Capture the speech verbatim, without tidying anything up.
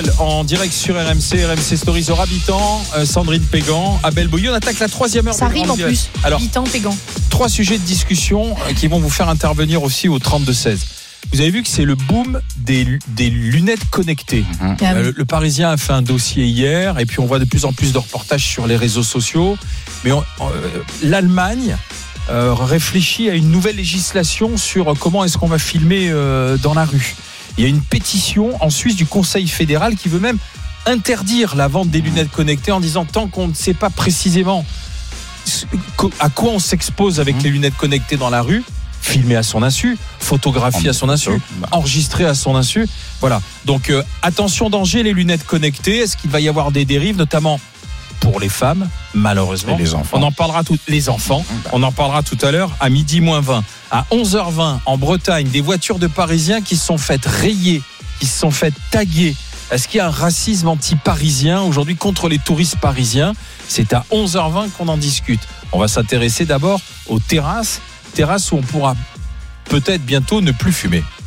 En direct sur R M C, R M C Stories au Habitant, euh, Sandrine Pégan, Abel Boyer. On attaque la troisième heure. Ça rime en plus. Alors, Habitant, Pégan. Trois sujets de discussion euh, qui vont vous faire intervenir aussi au trente-deux seize. Vous avez vu que c'est le boom des, des lunettes connectées. Mmh. Euh, le, le Parisien a fait un dossier hier et puis on voit de plus en plus de reportages sur les réseaux sociaux. Mais on, euh, l'Allemagne euh, réfléchit à une nouvelle législation sur comment est-ce qu'on va filmer euh, dans la rue. Il y a une pétition en Suisse du Conseil fédéral qui veut même interdire la vente des lunettes connectées en disant tant qu'on ne sait pas précisément à quoi on s'expose avec mmh. les lunettes connectées dans la rue, filmer à son insu, photographier à son insu, enregistrer à son insu. Voilà. Donc euh, attention danger, les lunettes connectées. Est-ce qu'il va y avoir des dérives, notamment pour les femmes, malheureusement. Et les enfants. On en parlera tout, les enfants. On en parlera tout à l'heure à midi moins vingt. À onze heures vingt, en Bretagne, des voitures de Parisiens qui se sont faites rayer, qui se sont faites taguer. Est-ce qu'il y a un racisme anti-parisien aujourd'hui contre les touristes parisiens? C'est à onze heures vingt qu'on en discute. On va s'intéresser d'abord aux terrasses, terrasses où on pourra peut-être bientôt ne plus fumer.